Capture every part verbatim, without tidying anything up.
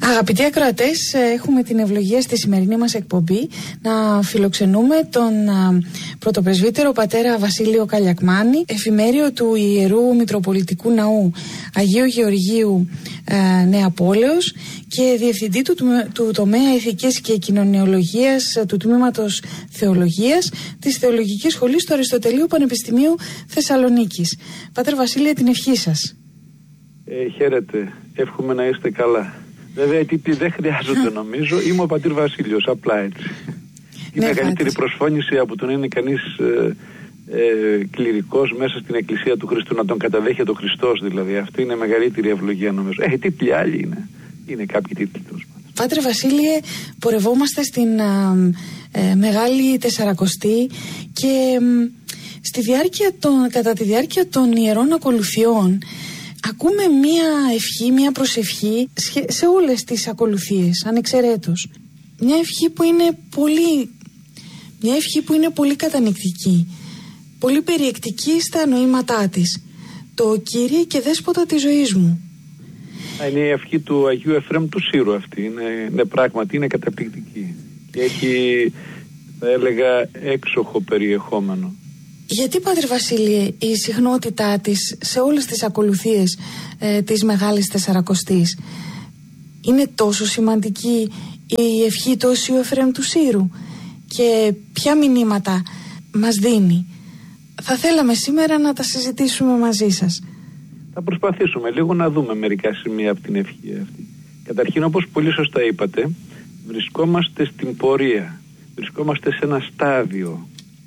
Αγαπητοί ακροατές, έχουμε την ευλογία στη σημερινή μας εκπομπή να φιλοξενούμε τον πρωτοπρεσβύτερο πατέρα Βασίλειο Καλιακμάνη, εφημέριο του Ιερού Μητροπολιτικού Ναού Αγίου Γεωργίου ε, Νέα Πόλεως και διευθυντή του, του τομέα ηθικής και κοινωνιολογίας του τμήματος Θεολογίας της Θεολογικής Σχολής του Αριστοτελείου Πανεπιστημίου Θεσσαλονίκης. Πάτερ Βασίλειο, την ευχή σας. Ε, χαίρετε, εύχομαι να είστε καλά. Βέβαια οι τίτλοι δεν χρειάζονται νομίζω, είμαι ο πατήρ Βασίλειος, απλά έτσι. Η ναι, μεγαλύτερη προσφώνηση από το να είναι κανείς ε, ε, κληρικός μέσα στην Εκκλησία του Χριστού, να τον καταδέχεται ο Χριστός δηλαδή. Αυτή είναι η μεγαλύτερη ευλογία νομίζω. Ε, τίτλοι άλλοι είναι, είναι κάποιοι τίτλοι τους. Πάτερ Βασίλειε, πορευόμαστε στην α, ε, Μεγάλη Τεσσαρακοστή και ε, στη διάρκεια των, κατά τη διάρκεια των Ιερών Ακολουθιών ακούμε μία ευχή, μία προσευχή σε όλες τις ακολουθίες, ανεξαιρέτως. Μια ευχή που είναι πολύ, μια ευχή που είναι πολύ κατανοητική, πολύ περιεκτική στα νοήματά της. Το Κύριε και Δέσποτα της ζωής μου. Είναι η ευχή του Αγίου Εφραίμ του Σύρου αυτή, είναι, είναι πράγματι, είναι καταπληκτική και έχει, θα έλεγα, έξοχο περιεχόμενο. Γιατί, Πάτερ Βασίλειε, η συχνότητά της σε όλες τις ακολουθίες ε, της Μεγάλης Τεσσαρακοστής είναι τόσο σημαντική, η ευχή του Οσίου Εφραίμ του Σύρου, και ποια μηνύματα μας δίνει? Θα θέλαμε σήμερα να τα συζητήσουμε μαζί σας. Θα προσπαθήσουμε λίγο να δούμε μερικά σημεία από την ευχή αυτή. Καταρχήν, όπως πολύ σωστά είπατε, βρισκόμαστε στην πορεία, βρισκόμαστε σε ένα στάδιο.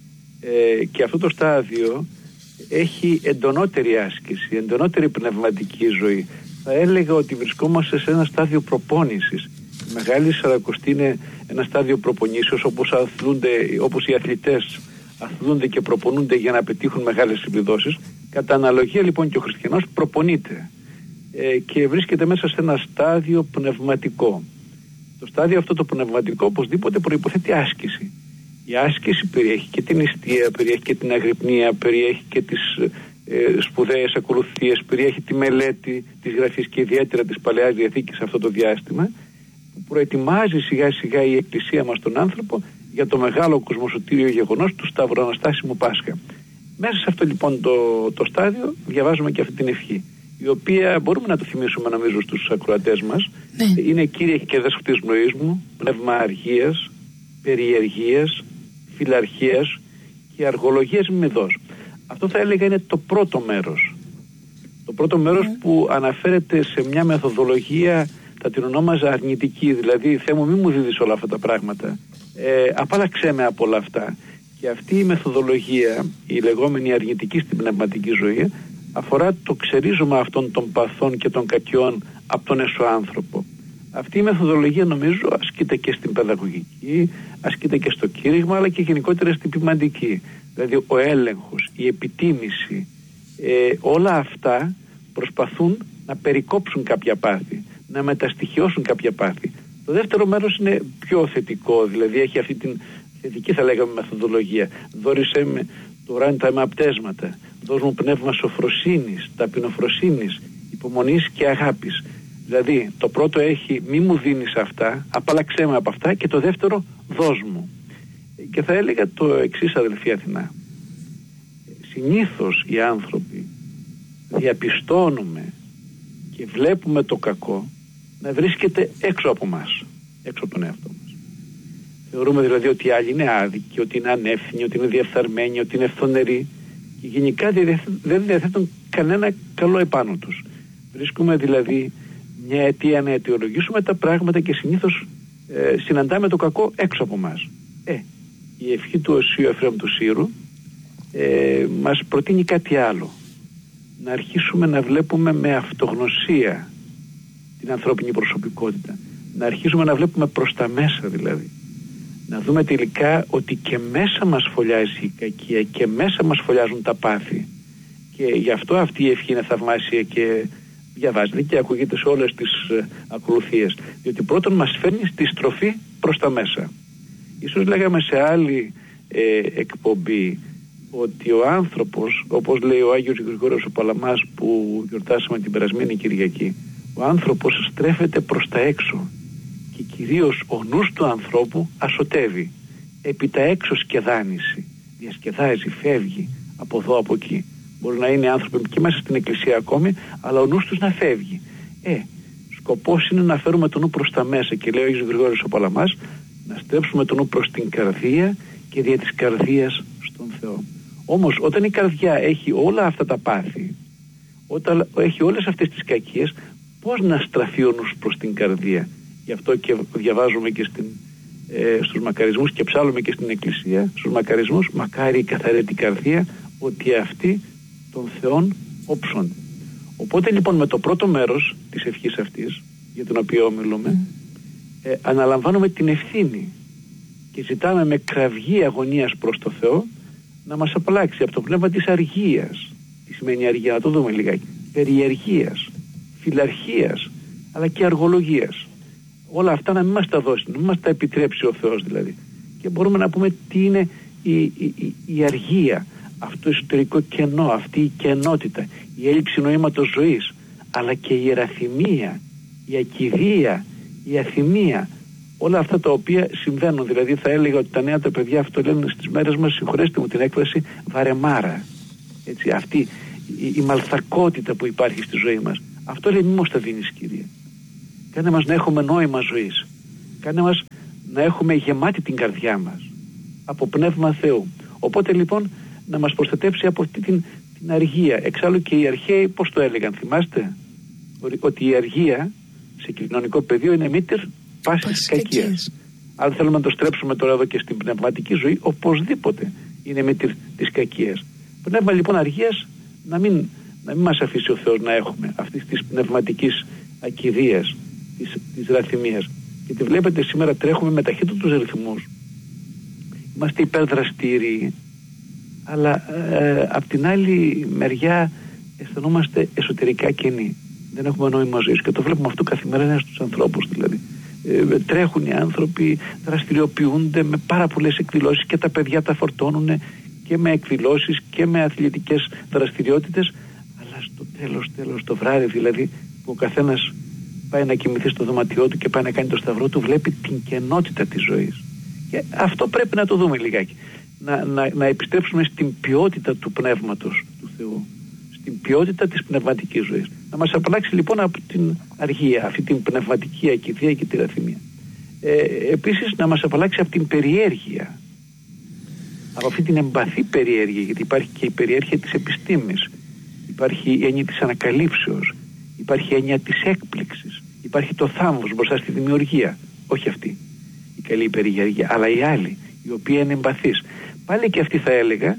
Ε, και αυτό το στάδιο έχει εντονότερη άσκηση, εντονότερη πνευματική ζωή. Θα έλεγα ότι βρισκόμαστε σε ένα στάδιο προπόνησης. Η Μεγάλη Σαρακοστή είναι ένα στάδιο προπονήσεως, όπως, αθλούνται, όπως οι αθλητές αθλούνται και προπονούνται για να πετύχουν μεγάλες επιδόσεις. Κατά αναλογία λοιπόν και ο χριστιανός προπονείται ε, και βρίσκεται μέσα σε ένα στάδιο πνευματικό. Το στάδιο αυτό το πνευματικό οπωσδήποτε προϋποθέτει άσκηση. Η άσκηση περιέχει και την νηστεία, περιέχει και την αγρυπνία, περιέχει και τις ε, σπουδαίες ακολουθίες, περιέχει τη μελέτη της Γραφής και ιδιαίτερα της Παλαιάς Διαθήκης σε αυτό το διάστημα, που προετοιμάζει σιγά σιγά η Εκκλησία μας τον άνθρωπο για το μεγάλο κοσμοσωτήριο γεγονός του Σταυροαναστάσιμου Πάσχα. Μέσα σε αυτό λοιπόν το, το στάδιο διαβάζουμε και αυτή την ευχή, η οποία μπορούμε να το θυμίσουμε νομίζω στους ακροατές μας. Ναι. Είναι Κύριε και Δέσποτα της ζωής μου, πνεύμα αργίας, περιεργίας, φιλαρχίας και αργολογίας μη με δώσ. Αυτό θα έλεγα είναι το πρώτο μέρος. Το πρώτο μέρος mm. που αναφέρεται σε μια μεθοδολογία, θα την ονόμαζα αρνητική, δηλαδή Θεέ μου μη μου δίδεις όλα αυτά τα πράγματα, ε, απάλλαξέ με από όλα αυτά. Και αυτή η μεθοδολογία, η λεγόμενη αρνητική στην πνευματική ζωή, αφορά το ξερίζωμα αυτών των παθών και των κακιών από τον εσωάνθρωπο. Αυτή η μεθοδολογία νομίζω ασκείται και στην παιδαγωγική, ασκείται και στο κήρυγμα, αλλά και γενικότερα στην ποιμαντική. Δηλαδή ο έλεγχος, η επιτίμηση, ε, όλα αυτά προσπαθούν να περικόψουν κάποια πάθη, να μεταστοιχειώσουν κάποια πάθη. Το δεύτερο μέρος είναι πιο θετικό, δηλαδή έχει αυτή την θετική θα λέγαμε μεθοδολογία. Δώρισέ με τώρα τα εμαπτέσματα, δώσ' μου πνεύμα σοφροσύνης, ταπεινοφροσύνης, υπομονής και αγάπης. Δηλαδή το πρώτο έχει μη μου δίνεις αυτά, απαλλαξέ με από αυτά, και το δεύτερο δώσ' μου. Και θα έλεγα το εξής, αδελφοί Αθηνά. Συνήθως οι άνθρωποι διαπιστώνουμε και βλέπουμε το κακό να βρίσκεται έξω από μας, έξω από τον εαυτό μας. Θεωρούμε δηλαδή ότι οι άλλοι είναι άδικοι, ότι είναι ανεύθυνοι, ότι είναι διεφθαρμένοι, ότι είναι φθονεροί και γενικά δεν διαθέτουν κανένα καλό επάνω τους. Βρίσκουμε δηλαδή μια αιτία να αιτιολογήσουμε τα πράγματα και συνήθως ε, συναντάμε το κακό έξω από μας. Ε, η ευχή του Οσίου Εφραίμ του Σύρου ε, μας προτείνει κάτι άλλο. Να αρχίσουμε να βλέπουμε με αυτογνωσία την ανθρώπινη προσωπικότητα. Να αρχίσουμε να βλέπουμε προς τα μέσα δηλαδή. Να δούμε τελικά ότι και μέσα μας φωλιάζει η κακία και μέσα μας φωλιάζουν τα πάθη. Και γι' αυτό αυτή η ευχή είναι θαυμάσια και διαβάζεται και ακούγεται σε όλες τις ε, ακολουθίες. Διότι πρώτον μας φέρνει στη στροφή προς τα μέσα. Ίσως λέγαμε σε άλλη ε, εκπομπή ότι ο άνθρωπος, όπως λέει ο Άγιος Γρηγόριος ο Παλαμάς που γιορτάσαμε την περασμένη Κυριακή, ο άνθρωπος στρέφεται προς τα έξω και κυρίως ο νους του ανθρώπου ασωτεύει. Επί τα έξω σκεδάνηση, διασκεδάζει, φεύγει από εδώ από εκεί. Μπορεί να είναι άνθρωποι και μέσα στην εκκλησία ακόμη, αλλά ο νους τους να φεύγει. Ε, σκοπός είναι να φέρουμε τον νου προς τα μέσα και λέει ο Άγιος Γρηγόριος ο Παλαμάς, να στρέψουμε τον νου προς την καρδία και δια της καρδίας στον Θεό. Όμως όταν η καρδιά έχει όλα αυτά τα πάθη, όταν έχει όλες αυτές τις κακίες, πώς να στραφεί ο νους προς την καρδία? Γι' αυτό και διαβάζουμε και στην, ε, στους μακαρισμούς και ψάλλουμε και στην εκκλησία, στους μακαρισμούς, μακάρι η καθαρέτη καρδία, ότι αυτοί των Θεών όψονται. Οπότε λοιπόν με το πρώτο μέρος της ευχής αυτής, για την οποία ομιλούμε, ε, αναλαμβάνουμε την ευθύνη και ζητάμε με κραυγή αγωνίας προς το Θεό να μας απαλλάξει από το πνεύμα της αργίας. Τι σημαίνει αργία? Να το δούμε λιγάκι. Περιεργίας, φιλαρχίας, αλλά και αργολογίας. Όλα αυτά να μην μας τα δώσει, να μην μας τα επιτρέψει ο Θεός δηλαδή. Και μπορούμε να πούμε τι είναι η, η, η, η αργία, αυτό το εσωτερικό κενό, αυτή η κενότητα, η έλλειψη νοήματος ζωής, αλλά και η εραθυμία, η ακιδεία, η αθυμία, όλα αυτά τα οποία συμβαίνουν. Δηλαδή θα έλεγα ότι τα νέα τα παιδιά αυτό λένε στις μέρες μας, συγχωρέστε μου την έκφραση, βαρεμάρα. Έτσι, αυτή η, η μαλθακότητα που υπάρχει στη ζωή μας. Αυτό λέει μη μας τα δίνεις, Κύριε. Κάνε μας να έχουμε νόημα ζωής. Κάνε μας να έχουμε γεμάτη την καρδιά μας από πνεύμα Θεού. Οπότε λοιπόν να μας προστατέψει από αυτή την, την αργία. Εξάλλου και οι αρχαίοι πώς το έλεγαν, θυμάστε? Ότι η αργία σε κοινωνικό πεδίο είναι μήτηρ πάσης κακίας. Αν θέλουμε να το στρέψουμε τώρα εδώ και στην πνευματική ζωή, οπωσδήποτε είναι μήτηρ της κακίας. Πνεύμα λοιπόν αργίας να μην, να μην μας αφήσει ο Θεός να έχουμε αυτής της πνευματικής ακιδείας, της, της ραθυμίας. Γιατί βλέπετε σήμερα τρέχουμε με ταχύτητους ρυθμούς. Είμαστε υπερδραστήριοι, αλλά ε, απ' την άλλη μεριά αισθανόμαστε εσωτερικά κενοί. Δεν έχουμε νόημα ζωής και το βλέπουμε αυτό καθημερινά στους ανθρώπους δηλαδή. Ε, τρέχουν οι άνθρωποι, δραστηριοποιούνται με πάρα πολλές εκδηλώσεις και τα παιδιά τα φορτώνουν και με εκδηλώσεις και με αθλητικές δραστηριότητες, αλλά στο τέλος, τέλος το βράδυ δηλαδή που ο καθένας πάει να κοιμηθεί στο δωματιό του και πάει να κάνει το σταυρό του, βλέπει την κενότητα της ζωής. Και αυτό πρέπει να το δούμε λιγάκι. Να, να, να επιστρέψουμε στην ποιότητα του πνεύματος του Θεού, στην ποιότητα της πνευματικής ζωής. Να μας απαλλάξει λοιπόν από την αργία, αυτή την πνευματική ακιδεία και τη ραθυμία. Ε, επίσης να μας απαλλάξει από την περιέργεια, από αυτή την εμπαθή περιέργεια, γιατί υπάρχει και η περιέργεια της επιστήμης, υπάρχει η έννοια της ανακαλύψεως, υπάρχει η έννοια της έκπληξης, υπάρχει το θάμβος μπροστά στη δημιουργία. Όχι αυτή η καλή περιέργεια, αλλά η άλλη, η οποία είναι εμπαθής. Πάλι και αυτή θα έλεγα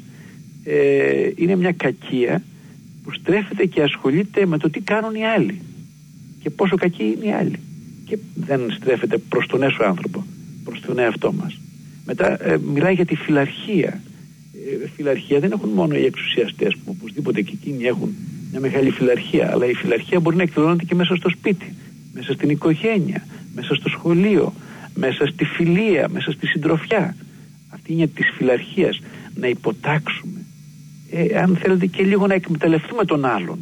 ε, είναι μια κακία που στρέφεται και ασχολείται με το τι κάνουν οι άλλοι και πόσο κακοί είναι οι άλλοι και δεν στρέφεται προς τον έσω άνθρωπο, προς τον εαυτό μας. Μετά ε, μιλάει για τη φιλαρχία. Ε, φιλαρχία δεν έχουν μόνο οι εξουσιαστές που οπωσδήποτε και εκείνοι έχουν μια μεγάλη φιλαρχία, αλλά η φιλαρχία μπορεί να εκδηλώνεται και μέσα στο σπίτι, μέσα στην οικογένεια, μέσα στο σχολείο, μέσα στη φιλία, μέσα στη συντροφιά. Αυτή είναι της φιλαρχίας, να υποτάξουμε, ε, αν θέλετε και λίγο να εκμεταλλευτούμε τον άλλον,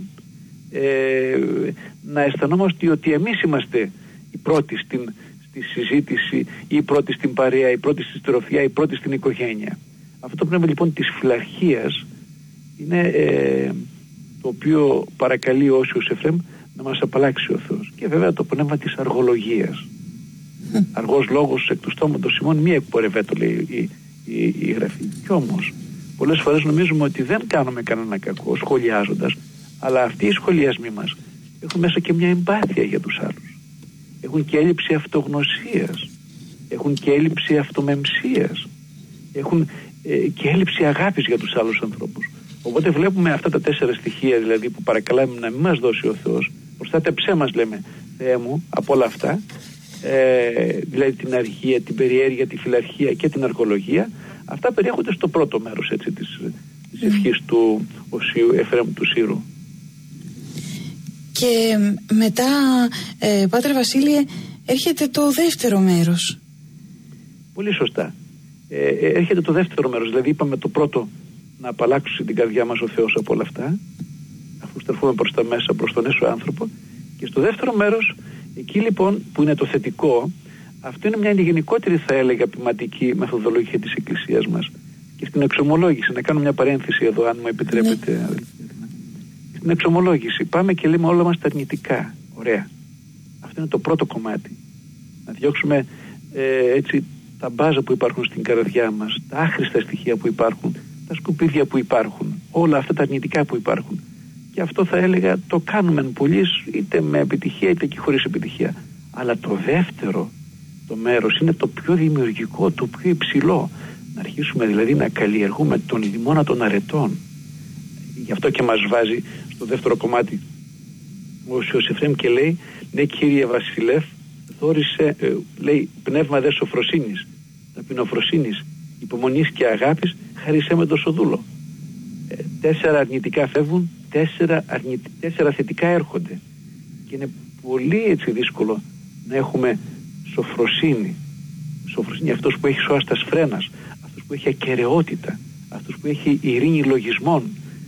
ε, να αισθανόμαστε ότι εμείς είμαστε οι πρώτοι στην, στη συζήτηση, ή οι πρώτοι στην παρέα, οι πρώτοι στη συντροφιά, οι πρώτοι στην οικογένεια. Αυτό το πνεύμα λοιπόν της φιλαρχίας είναι ε, το οποίο παρακαλεί ο Όσιος Εφραίμ να μας απαλλάξει ο Θεός. Και βέβαια το πνεύμα της αργολογίας. Αργός λόγος εκ του στόματος ημών μη εκπορευέτω, λέει η, η, η Γραφή. Κι όμως πολλές φορές νομίζουμε ότι δεν κάνουμε κανένα κακό σχολιάζοντας, αλλά αυτοί οι σχολιασμοί μας έχουν μέσα και μια εμπάθεια για τους άλλους. Έχουν και έλλειψη αυτογνωσίας, έχουν και έλλειψη αυτομεμψίας, έχουν ε, και έλλειψη αγάπης για τους άλλους ανθρώπους. Οπότε βλέπουμε αυτά τα τέσσερα στοιχεία δηλαδή που παρακαλάμε να μην μας δώσει ο Θεός. Προστάτεψέ μας, λέμε, Θεέ μου, από όλα αυτά. Ε, δηλαδή την αργία, την περιέργεια, τη φιλαρχία και την αργολογία. Αυτά περιέχονται στο πρώτο μέρος έτσι, της, της ευχής του Οσίου Εφραίμ του Σύρου. Και μετά, ε, Πάτερ Βασίλειε, έρχεται το δεύτερο μέρος. Πολύ σωστά. Ε, έρχεται το δεύτερο μέρος. Δηλαδή είπαμε το πρώτο, να απαλλάξει την καρδιά μας ο Θεός από όλα αυτά, αφού στραφούμε προς τα μέσα, προς τον έσω άνθρωπο. Και στο δεύτερο μέρος, εκεί λοιπόν που είναι το θετικό, αυτό είναι μια γενικότερη, θα έλεγα, ποιηματική μεθοδολογία της Εκκλησίας μας. Και στην εξομολόγηση, να κάνω μια παρένθεση εδώ, αν μου επιτρέπετε. Ναι. Στην εξομολόγηση πάμε και λέμε όλα μας τα αρνητικά. Ωραία. Αυτό είναι το πρώτο κομμάτι. Να διώξουμε ε, έτσι τα μπάζα που υπάρχουν στην καρδιά μας, τα άχρηστα στοιχεία που υπάρχουν, τα σκουπίδια που υπάρχουν, όλα αυτά τα αρνητικά που υπάρχουν. Και αυτό θα έλεγα το κάνουμε πολλοί, είτε με επιτυχία είτε και χωρίς επιτυχία. Αλλά το δεύτερο το μέρος είναι το πιο δημιουργικό, το πιο υψηλό. Να αρχίσουμε δηλαδή να καλλιεργούμε τον λιμώνα των αρετών. Γι' αυτό και μας βάζει στο δεύτερο κομμάτι ο Ιωσήφ και λέει, ναι κύριε Βασιλεύ, δόρισε, ε, λέει, πνεύμα δε σοφροσύνης, ταπεινοφροσύνης, υπομονής και αγάπης, χαρίσέ με το σοδούλο. Ε, τέσσερα αρνητικά φεύγουν, τέσσερα, αρνητι, τέσσερα θετικά έρχονται. Και είναι πολύ έτσι δύσκολο να έχουμε σοφροσύνη. Σοφροσύνη, αυτός που έχει σώαστας φρένας, αυτός που έχει ακεραιότητα, αυτός που έχει ειρήνη λογισμών,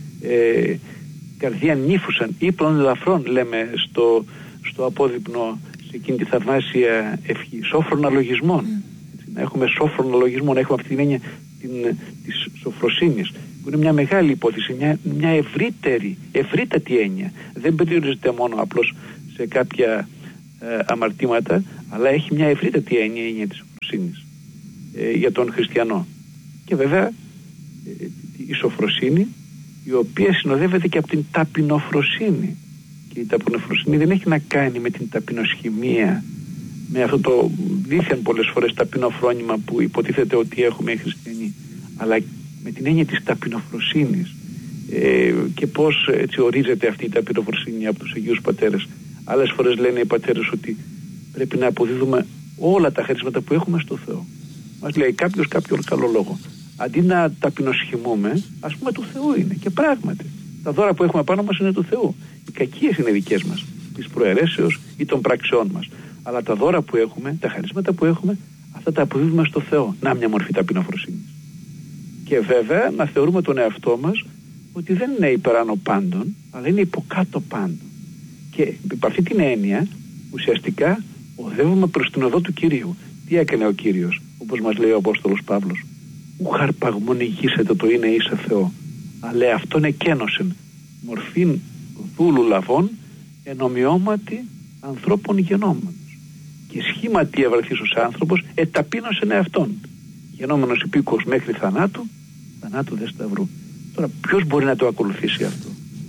ε, καρδία νύφουσαν, ύπνων ελαφρών, λέμε στο, στο απόδειπνο, σε εκείνη τη θαυμάσια ευχή, σόφρονα λογισμών. Έτσι, να έχουμε σόφρονα λογισμών, να έχουμε αυτή την έννοια την, της σοφροσύνης, που είναι μια μεγάλη υπόθεση, μια, μια ευρύτερη, ευρύτατη έννοια. Δεν περιορίζεται μόνο απλώς σε κάποια ε, αμαρτήματα, αλλά έχει μια ευρύτατη έννοια, η έννοια της σοφροσύνης ε, για τον χριστιανό. Και βέβαια ε, η σοφροσύνη, η οποία συνοδεύεται και από την ταπεινοφροσύνη. Και η ταπεινοφροσύνη δεν έχει να κάνει με την ταπεινοσχημία, με αυτό το δίθεν πολλές φορές ταπεινό φρόνημα που υποτίθεται ότι έχουμε οι χριστιανοί, αλλά με την έννοια της ταπεινοφροσύνης ε, και πώς έτσι ορίζεται αυτή η ταπεινοφροσύνη από τους Αγίους Πατέρες. Άλλες φορές λένε οι πατέρες ότι πρέπει να αποδίδουμε όλα τα χαρίσματα που έχουμε στο Θεό. Μας λέει κάποιος κάποιον καλό λόγο. Αντί να ταπεινοσχημούμε, ας πούμε του Θεού είναι. Και πράγματι, τα δώρα που έχουμε πάνω μας είναι του Θεού. Οι κακίες είναι δικές μας, της προαιρέσεως ή των πραξιών μας. Αλλά τα δώρα που έχουμε, τα χαρίσματα που έχουμε, αυτά τα αποδίδουμε στο Θεό. Να μια μορφή ταπεινοφροσύνης. Και βέβαια να θεωρούμε τον εαυτό μας ότι δεν είναι υπεράνω πάντων, αλλά είναι υποκάτω πάντων. Και υπ' αυτή την έννοια, ουσιαστικά οδεύουμε προς την οδό του Κυρίου. Τι έκανε ο Κύριος, όπως μας λέει ο Απόστολος Παύλος? Ου χαρπαγμονηγήσετε το είναι ίσα Θεό, αλλά αυτόν εκένωσεν μορφήν δούλου λαβών εν ομοιώματι ανθρώπων γενόμενος. Και σχήματι ευρεθείς ως άνθρωπος εταπείνωσεν εαυτόν, γενόμενος υπήκος μέχρι θανάτου, θανάτου δε σταυρού. Τώρα ποιος μπορεί να το ακολουθήσει αυτό?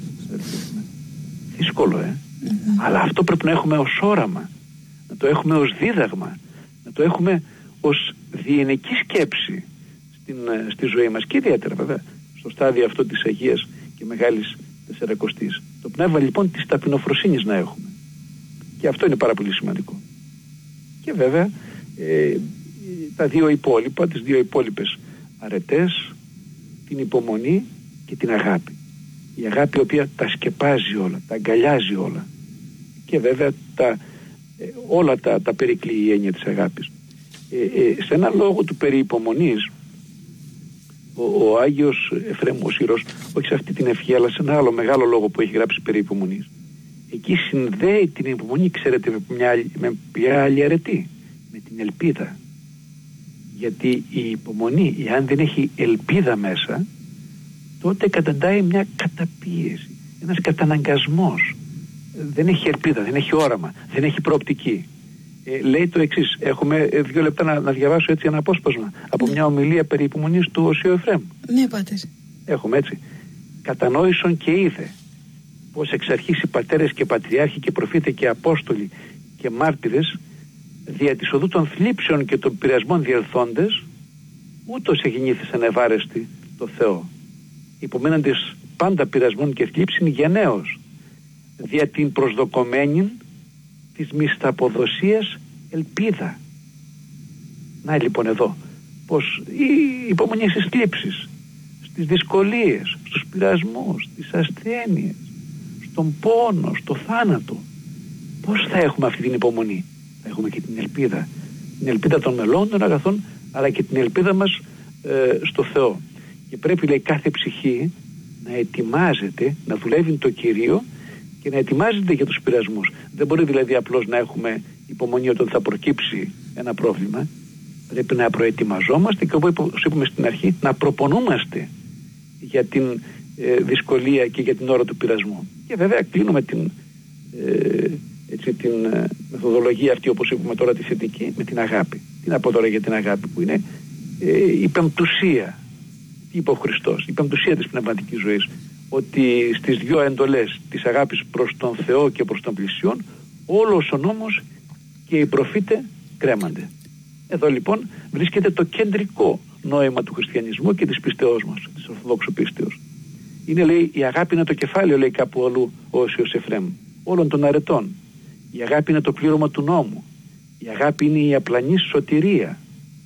Δύσκολο, ε. Mm-hmm. Αλλά αυτό πρέπει να έχουμε ως όραμα, να το έχουμε ως δίδαγμα, να το έχουμε ως διενική σκέψη στην, στη ζωή μας, και ιδιαίτερα βέβαια στο στάδιο αυτό της Αγίας και Μεγάλης Τεσσαρακοστής. Το πνεύμα λοιπόν της ταπεινοφροσύνης να έχουμε. Και αυτό είναι πάρα πολύ σημαντικό. Και βέβαια ε, τα δύο υπόλοιπα, τις δύο υπόλοιπες αρετές, την υπομονή και την αγάπη. Η αγάπη η οποία τα σκεπάζει όλα, τα αγκαλιάζει όλα. Και βέβαια τα, ε, όλα τα, τα περικλεί η έννοια της αγάπης. Ε, ε, σε ένα λόγο του περί υπομονής, ο, ο Άγιος Εφραίμ ο Σύρος, όχι σε αυτή την ευχή, αλλά σε ένα άλλο μεγάλο λόγο που έχει γράψει περί υπομονής, εκεί συνδέει την υπομονή, ξέρετε, με μια, με μια άλλη αρετή, με την ελπίδα. Γιατί η υπομονή, εάν δεν έχει ελπίδα μέσα, τότε καταντάει μια καταπίεση, ένας καταναγκασμός. Δεν έχει ελπίδα, δεν έχει όραμα, δεν έχει προοπτική. Ε, λέει το εξής, έχουμε δύο λεπτά να, να διαβάσω έτσι ένα απόσπασμα από μια ομιλία περί υπομονής του Οσίου Εφραίμ. Ναι, πάτερ. Έχουμε έτσι. Κατανόησον και είδε πως εξ αρχής οι πατέρες και πατριάρχοι και προφήτε και απόστολοι και μάρτυρες δια της οδού των θλίψεων και των πειρασμών διελθόντες, ούτως εγινήθησαν ευάρεστοι το Θεό, υπομέναντες πάντα πειρασμών και θλίψην γενναίος, δια την προσδοκομένη της μισθαποδοσίας ελπίδα. Να λοιπόν εδώ πως η υπομονή στις θλίψεις, στις δυσκολίες, στους πειρασμούς, στις ασθένειες, στον πόνο, στο θάνατο, πώς θα έχουμε αυτή την υπομονή? Θα έχουμε και την ελπίδα, την ελπίδα των μελών των αγαθών, αλλά και την ελπίδα μας ε, στο Θεό. Και πρέπει, λέει, κάθε ψυχή να ετοιμάζεται, να δουλεύει το Κυρίο και να ετοιμάζεται για τους πειρασμούς. Δεν μπορεί δηλαδή απλώς να έχουμε υπομονή όταν θα προκύψει ένα πρόβλημα. Πρέπει να προετοιμαζόμαστε και όπως είπαμε στην αρχή, να προπονούμαστε για την ε, δυσκολία και για την ώρα του πειρασμού. Και βέβαια κλείνουμε την, ε, έτσι, την ε, μεθοδολογία αυτή, όπως είπαμε τώρα, τη θετική, με την αγάπη. Τι να πω τώρα για την αγάπη, που είναι ε, η πεμπτουσία, τι είπε ο Χριστός, η πεμπτουσία της πνευματικής ζωής. Ότι στις δυο εντολές της αγάπης προς τον Θεό και προς τον πλησιόν, όλος ο νόμος και οι προφήτε κρέμανται. Εδώ λοιπόν βρίσκεται το κεντρικό νόημα του χριστιανισμού και της πιστεώς μας, της Ορθοδόξου πίστεως. Είναι, λέει, η αγάπη είναι το κεφάλαιο, λέει κάπου αλλού ο Όσιος Εφραίμ, όλων των αρετών. Η αγάπη είναι το πλήρωμα του νόμου. Η αγάπη είναι η απλανή σωτηρία.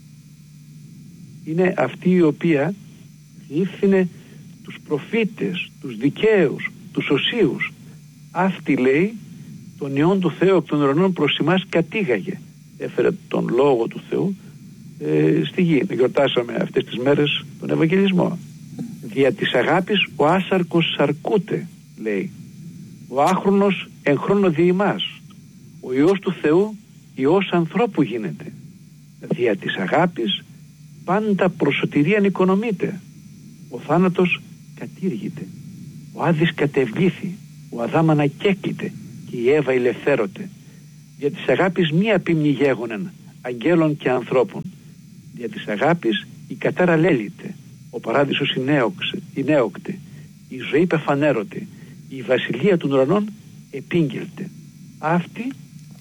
Είναι αυτή η οποία διεύθυνε τους προφήτες, τους δικαίους, τους οσίους. Αυτή, λέει, τον Υιόν του Θεού εκ των ουρανών προς εμάς κατήγαγε. Έφερε τον Λόγο του Θεού ε, στη γη. Γιορτάσαμε αυτές τις μέρες τον Ευαγγελισμό. Δια της αγάπης ο άσαρκος σαρκούται, λέει. Ο άχρονος εν χρόνο δι' ημάς. Ο Υιός του Θεού Υιός ανθρώπου γίνεται. Δια της αγάπης πάντα προς σωτηρίαν οικονομείται. Ο θάνατος κατήργηται. Ο Άδης κατευλήθη. Ο Αδάμ ανακέκληται και η Εύα ελευθέρωται. Δια της αγάπης μία πίμνη γέγονεν αγγέλων και ανθρώπων. Δια της αγάπης η κατάρα λέλειται. Ο παράδεισος 인έοκτε. Η ζωή πεφανέρωται. Η βασιλεία των ουρανών επίγγελται. Αυτή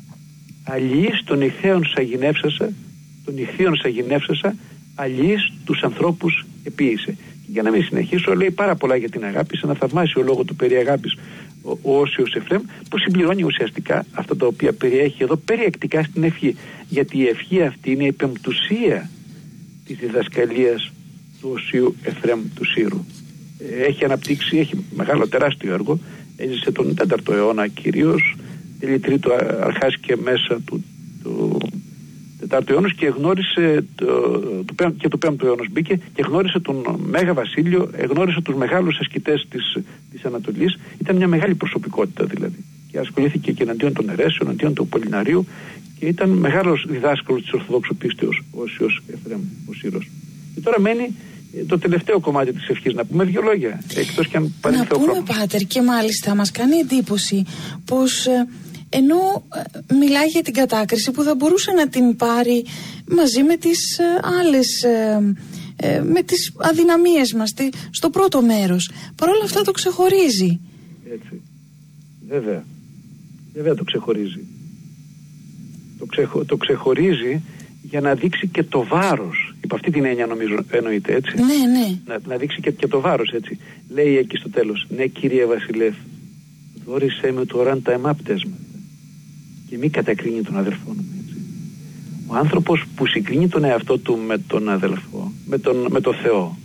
αλληλείς των ηχθείων σαγηνεύσασα, των ηχθείων σαγηνεύσασα, αλληλείς τους ανθρώπους επίησε. Και για να μην συνεχίσω, λέει πάρα πολλά για την αγάπη, σε ένα θαυμάσιο λόγο του περί αγάπης ο, ο Όσιος Εφραίμ, που συμπληρώνει ουσιαστικά αυτά τα οποία περιέχει εδώ περιεκτικά στην ευχή. Γιατί η ευχή αυτή είναι η πεμπτουσία της διδασκαλίας του Οσίου Εφραίμ του Σύρου. Έχει αναπτύξει, έχει μεγάλο τεράστιο έργο, έζησε τον τέταρτο αιώνα κυρίως, τέλη τρίτου αρχάσκε μέσα του, του τετάρτου αιώνα και γνώρισε το, το, και το πέμπτο αιώνα μπήκε και γνώρισε τον Μέγα Βασίλειο, γνώρισε τους μεγάλους ασκητές της, της Ανατολής. Ήταν μια μεγάλη προσωπικότητα δηλαδή και ασχολήθηκε και εναντίον των αιρέσεων, εναντίον του Απολιναρίου και ήταν μεγάλος διδάσκαλος της Ορθοδόξου πίστεως ο Όσιος Εφραίμ ο Σύρος. Και τώρα μένει το τελευταίο κομμάτι της ευχής, να πούμε δύο λόγια, εκτός και αν παρέλθει ο χρόνος. Να πούμε, Πάτερ, και μάλιστα μας κάνει εντύπωση πως ε, ενώ ε, μιλάει για την κατάκριση που θα μπορούσε να την πάρει μαζί με τις ε, άλλες, ε, ε, με τις αδυναμίες μας τι, στο πρώτο μέρος, παρόλα αυτά το ξεχωρίζει. Έτσι, βέβαια, βέβαια το ξεχωρίζει. Το, ξεχω, το ξεχωρίζει για να δείξει και το βάρος. Υπ' αυτή την έννοια νομίζω εννοείται, έτσι. Ναι, ναι. Να, να δείξει και, και το βάρος, έτσι. Λέει εκεί στο τέλος, ναι κύριε Βασιλεύ, δόρισέ με τώρα τα εμάπτεσματα και μη κατακρίνει τον αδελφό μου, έτσι. Ο άνθρωπος που συγκρίνει τον εαυτό του με τον αδελφό, με τον, με τον Θεό,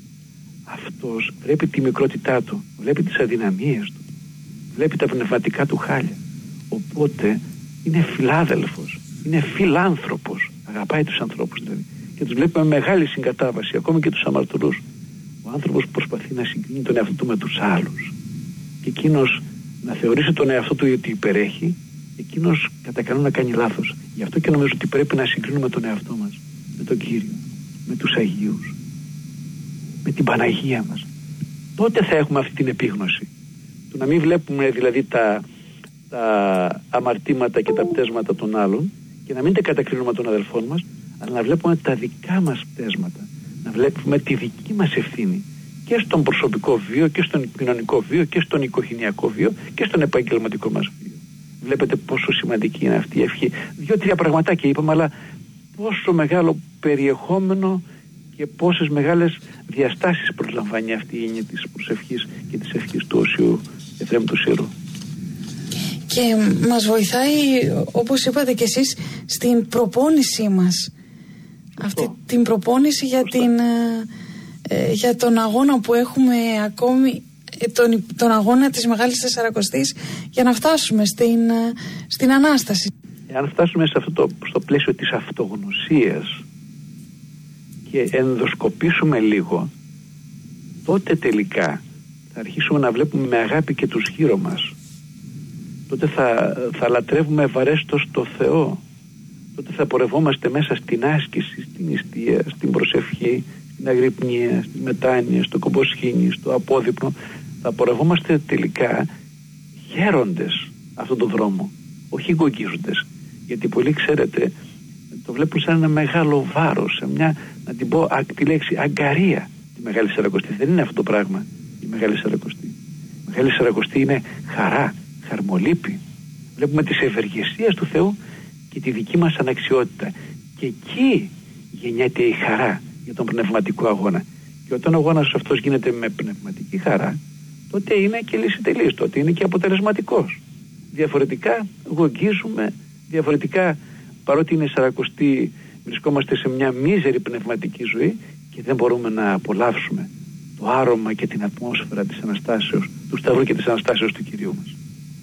αυτός βλέπει τη μικρότητά του, βλέπει τις αδυναμίες του, βλέπει τα πνευματικά του χάλια. Οπότε είναι φιλάδελφος, είναι φιλάνθρωπος, αγαπάει τους ανθρώπους δηλαδή. Και τους βλέπουμε με μεγάλη συγκατάβαση, ακόμη και τους αμαρτωλούς. Ο άνθρωπος που προσπαθεί να συγκρίνει τον εαυτό του με τους άλλους και εκείνος να θεωρήσει τον εαυτό του ότι υπερέχει, εκείνος κατά κανόνα κάνει λάθος. Γι' αυτό και νομίζω ότι πρέπει να συγκρίνουμε τον εαυτό μας με τον Κύριο, με τους Αγίους, με την Παναγία μας. Τότε θα έχουμε αυτή την επίγνωση του να μην βλέπουμε δηλαδή τα, τα αμαρτήματα και τα πτέσματα των άλλων και να μην τα κατακρίνουμε τον αδελφών μας, αλλά να βλέπουμε τα δικά μας πτέσματα, να βλέπουμε τη δική μας ευθύνη και στον προσωπικό βίο και στον κοινωνικό βίο και στον οικογενειακό βίο και στον επαγγελματικό μας βίο. Βλέπετε πόσο σημαντική είναι αυτή η ευχή. Δύο-τρία πραγματάκια είπαμε, αλλά πόσο μεγάλο περιεχόμενο και πόσες μεγάλες διαστάσεις προσλαμβάνει αυτή η έννοια της προσευχής και της ευχής του Οσίου Εφραίμ του Σύρου. Και μας βοηθάει, όπως είπατε και εσείς, στην προπόνησή μας. Αυτό. Αυτή την προπόνηση για, την, ε, για τον αγώνα που έχουμε ακόμη, τον, τον αγώνα της Μεγάλης Τεσσαρακοστής, για να φτάσουμε στην, στην Ανάσταση. Εάν φτάσουμε σε αυτό το, στο πλαίσιο της αυτογνωσίας και ενδοσκοπήσουμε λίγο, τότε τελικά θα αρχίσουμε να βλέπουμε με αγάπη και τους γύρω μας. τότε θα, θα λατρεύουμε ευαρέστως το Θεό, τότε θα πορευόμαστε μέσα στην άσκηση, στην νηστεία, στην προσευχή, στην αγρυπνία, στη μετάνοια, στο κομποσχήνι, στο απόδειπνο. Θα πορευόμαστε τελικά χαίροντες αυτόν τον δρόμο, όχι γκογγίζοντες. Γιατί πολλοί, ξέρετε, το βλέπουν σαν ένα μεγάλο βάρος, σε μια, να την πω τη λέξη, αγκαρία. Τη Μεγάλη Σαρακοστή δεν είναι αυτό το πράγμα η Μεγάλη Σαρακοστή. Η Μεγάλη Σαρακοστή είναι χαρά, χαρμολύπη. Βλέπουμε τις ευεργεσίες του Θεού και τη δική μας αναξιότητα. Και εκεί γεννιέται η χαρά για τον πνευματικό αγώνα. Και όταν ο αγώνας αυτός γίνεται με πνευματική χαρά, τότε είναι και λυσιτελής, τότε είναι και αποτελεσματικός. Διαφορετικά γογγίζουμε, διαφορετικά, παρότι είναι Σαρακοστή, βρισκόμαστε σε μια μίζερη πνευματική ζωή και δεν μπορούμε να απολαύσουμε το άρωμα και την ατμόσφαιρα της Αναστάσεως, του Σταυρού και της Αναστάσεως του Κυρίου μας.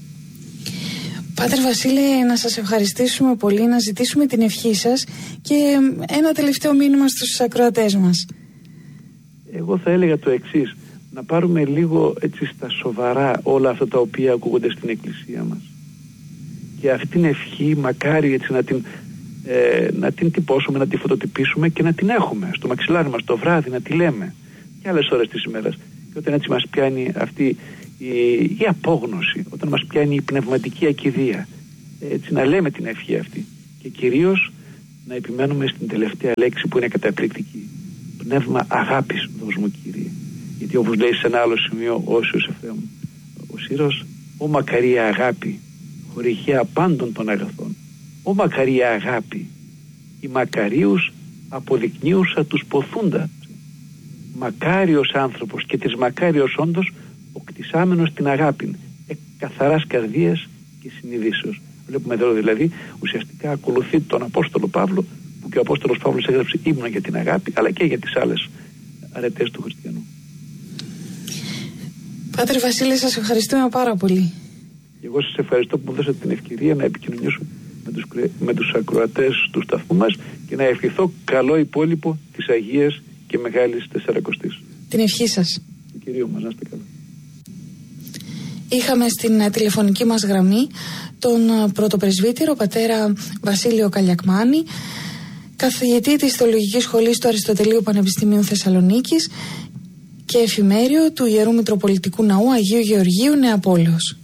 Πάτερ Βασίλη, να σας ευχαριστήσουμε πολύ, να ζητήσουμε την ευχή σας και ένα τελευταίο μήνυμα στους ακροατές μας. Εγώ θα έλεγα το εξής, να πάρουμε λίγο έτσι στα σοβαρά όλα αυτά τα οποία ακούγονται στην Εκκλησία μας. Και αυτήν την ευχή μακάρι έτσι να την, ε, να την τυπώσουμε, να τη φωτοτυπήσουμε και να την έχουμε στο μαξιλάρι μας το βράδυ, να τη λέμε και άλλες ώρες της ημέρας. Και όταν έτσι μας πιάνει αυτή η, η απόγνωση, όταν μας πιάνει η πνευματική ακηδία, έτσι να λέμε την ευχή αυτή. Και κυρίως να επιμένουμε στην τελευταία λέξη που είναι καταπληκτική. Πνεύμα αγάπης δώσ' μου, Κύριε. Γιατί όπως λέει σε ένα άλλο σημείο ο Όσιος Εφραίμ, ο Σύρος, «Ω μακαρία αγάπη, χορηγία πάντων των αγαθών. Ω μακαρία αγάπη, η μακαρίους αποδεικνύουσα τους ποθούντα. Μακάριος άνθρωπος και της μακάριος όντως, οκτισάμενος την αγάπη, εκ καθαράς καρδίας και συνειδήσεως». Βλέπουμε εδώ δηλαδή ουσιαστικά ακολουθεί τον Απόστολο Παύλο, που και ο Απόστολος Παύλος έγραψε ύμνο για την αγάπη, αλλά και για τις άλλες αρετές του χριστιανού. Πάτερ Βασίλη, σας ευχαριστούμε πάρα πολύ. Εγώ σας ευχαριστώ που μου δώσατε την ευκαιρία να επικοινωνήσω με τους, με τους ακροατές του σταθμού μας και να ευχηθώ καλό υπόλοιπο της Αγίας και Μεγάλης Τεσσαρακοστής. Την ευχή σας. Του Κυρίου μας, να είστε καλά. Είχαμε στην τηλεφωνική μας γραμμή τον πρωτοπρεσβύτερο πατέρα Βασίλειο Καλιακμάνη, καθηγητή της Θεολογικής Σχολής του Αριστοτελείου Πανεπιστημίου Θεσσαλονίκης και εφημέριο του Ιερού Μητροπολιτικού Ναού Αγίου Γεωργίου Νεαπόλεως.